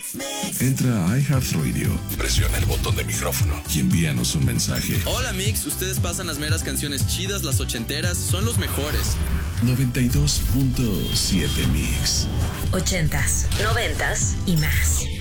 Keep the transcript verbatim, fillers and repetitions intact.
Entra a iHeartRadio, presiona el botón de micrófono y envíanos un mensaje. Hola Mix, ustedes pasan las meras canciones chidas, las ochenteras, son los mejores. noventa y dos punto siete Mix. Ochentas, noventas y más.